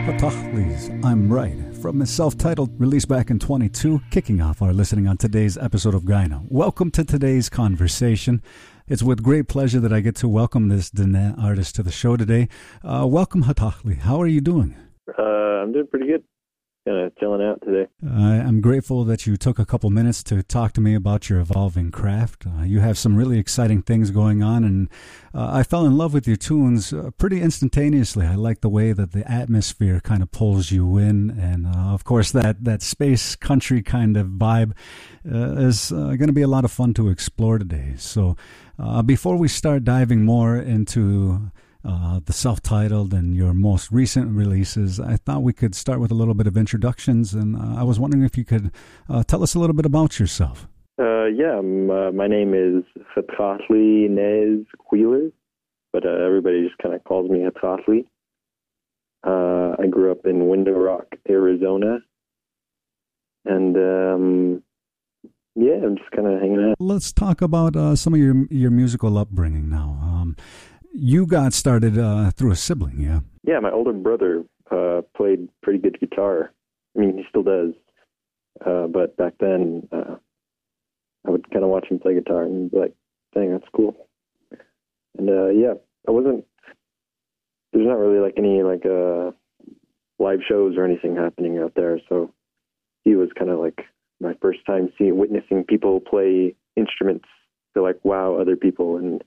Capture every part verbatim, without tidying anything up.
Hatahli's I'm Right, from his self-titled release back in twenty-two, kicking off our listening on today's episode of Gaina. Welcome to today's conversation. It's with great pleasure that I get to welcome this Dene artist to the show today. Uh, welcome, Hatahli. How are you doing? Uh, I'm doing pretty good. Kind of chilling out today. I'm grateful that you took a couple minutes to talk to me about your evolving craft. Uh, you have some really exciting things going on, and uh, I fell in love with your tunes uh, pretty instantaneously. I like the way that the atmosphere kind of pulls you in, and uh, of course that, that space country kind of vibe uh, is uh, going to be a lot of fun to explore today. So uh, before we start diving more into Uh, the self-titled and your most recent releases, I thought we could start with a little bit of introductions, and uh, I was wondering if you could uh, tell us a little bit about yourself. Uh, yeah, uh, my name is Hatahli Nez Wheeler, but uh, everybody just kind of calls me Hatahli. Uh, I grew up in Window Rock, Arizona, and um, yeah, I'm just kind of hanging out. Let's talk about uh, some of your your musical upbringing now. Um, You got started uh, through a sibling, yeah? Yeah, my older brother uh, played pretty good guitar. I mean, he still does. Uh, but back then, uh, I would kind of watch him play guitar and be like, dang, that's cool. And uh, yeah, I wasn't, there's not really like any like uh, live shows or anything happening out there. So he was kind of like my first time seeing, witnessing people play instruments to like wow other people. And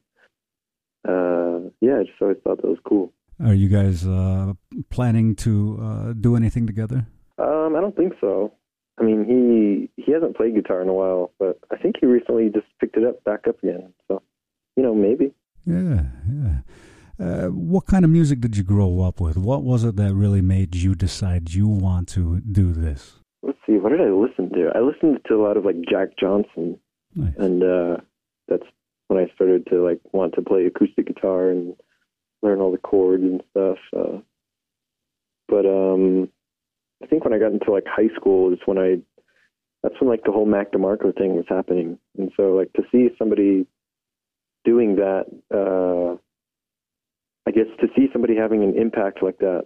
Uh, yeah, I just always thought that was cool. Are you guys uh, planning to uh, do anything together? Um, I don't think so. I mean, he he hasn't played guitar in a while, but I think he recently just picked it up, back up again. So, you know, maybe. Yeah, yeah. Uh, what kind of music did you grow up with? What was it that really made you decide you want to do this? Let's see, what did I listen to? I listened to a lot of, like, Jack Johnson. Nice. And uh, that's when I started to like want to play acoustic guitar and learn all the chords and stuff. Uh, but um, I think when I got into like high school is when I, that's when like the whole Mac DeMarco thing was happening. And so like to see somebody doing that, uh, I guess to see somebody having an impact like that,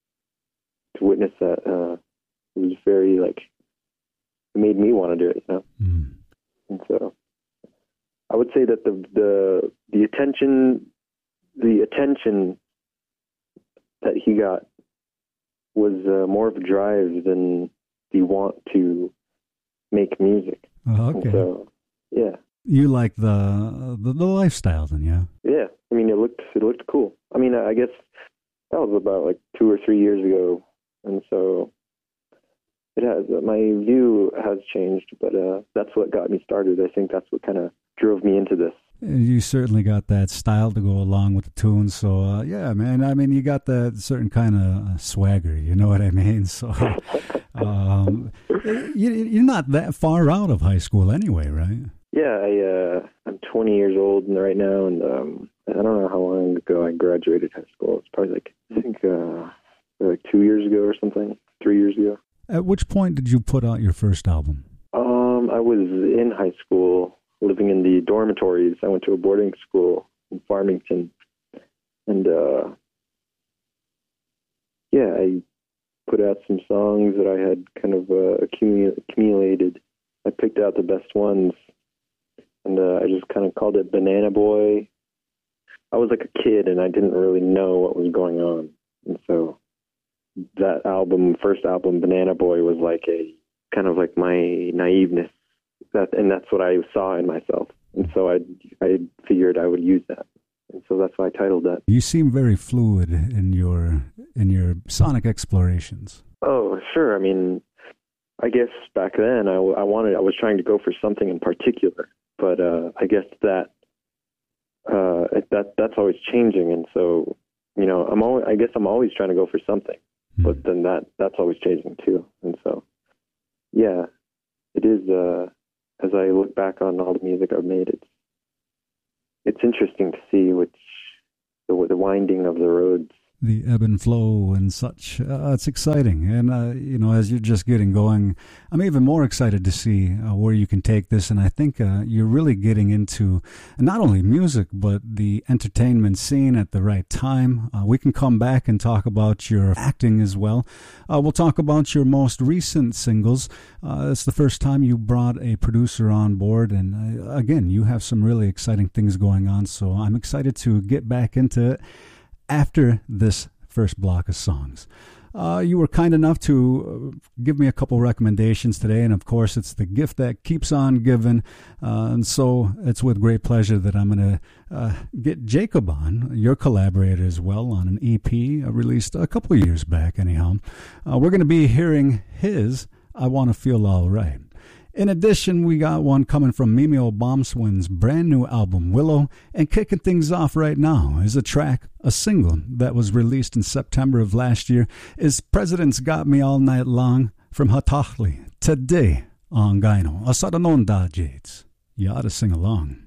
to witness that, uh, it was very like, it made me want to do it, you know? Mm. And so I would say that the the the attention the attention that he got was uh, more of a drive than the want to make music. Oh, okay. And so, yeah. You like the, the the lifestyle, then, yeah? Yeah. I mean, it looked it looked cool. I mean, I guess that was about like two or three years ago, and so it has my view has changed. But uh, that's what got me started. I think that's what kind of drove me into this. You certainly got that style to go along with the tunes. So, uh, yeah, man, I mean, you got that certain kind of swagger, you know what I mean? So, um, you, you're not that far out of high school anyway, right? Yeah, I, uh, I'm twenty years old right now, and um, I don't know how long ago I graduated high school. It's probably like, I think, uh, like two years ago or something, three years ago. At which point did you put out your first album? Um, I was in high school, living in the dormitories. I went to a boarding school in Farmington. And, uh, yeah, I put out some songs that I had kind of uh, accumul- accumulated. I picked out the best ones, and uh, I just kind of called it Banana Boy. I was like a kid, and I didn't really know what was going on. And so that album, first album, Banana Boy, was like a kind of like my naiveness. That, and that's what I saw in myself. And so I I figured I would use that. And so that's why I titled that. You seem very fluid in your in your sonic explorations. Oh, sure. I mean, I guess back then I, I wanted, I was trying to go for something in particular. But uh, I guess that uh, that that's always changing. And so, you know, I'm always, I guess I'm always trying to go for something. Mm-hmm. But then that that's always changing too. And so, yeah, it is... Uh, as I look back on all the music I've made, it's it's interesting to see which the, the winding of the roads. the ebb and flow and such. Uh, it's exciting. And, uh, you know, as you're just getting going, I'm even more excited to see uh, where you can take this. And I think uh, you're really getting into not only music, but the entertainment scene at the right time. Uh, we can come back and talk about your acting as well. Uh, we'll talk about your most recent singles. Uh, it's the first time you brought a producer on board. And uh, again, you have some really exciting things going on. So I'm excited to get back into it after this first block of songs. Uh, you were kind enough to give me a couple recommendations today, and of course it's the gift that keeps on giving, uh, and so it's with great pleasure that I'm going to uh, get Jacob on, your collaborator as well, on an E P released a couple years back anyhow. Uh, we're going to be hearing his I Want to Feel All Right. In addition, we got one coming from Mimeo Bombswin's brand new album, Willow. And kicking things off right now is a track, a single that was released in September of last year, is President's Got Me All Night Long from Hatahli, today on Gyno. Asada non da Jades. You ought to sing along.